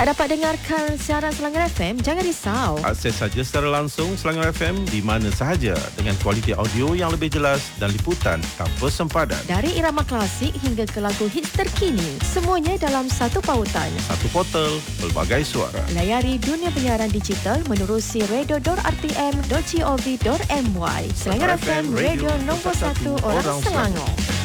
Dapat dengarkan siaran Selangor FM, jangan risau. Akses saja secara langsung Selangor FM di mana sahaja dengan kualiti audio yang lebih jelas dan liputan tanpa sempadan. Dari irama klasik hingga ke lagu hits terkini, semuanya dalam satu pautan. Satu portal, pelbagai suara. Layari dunia penyiaran digital menerusi radio.rtm.gov.my. Selangor FM, radio nombor 1 orang Selangor.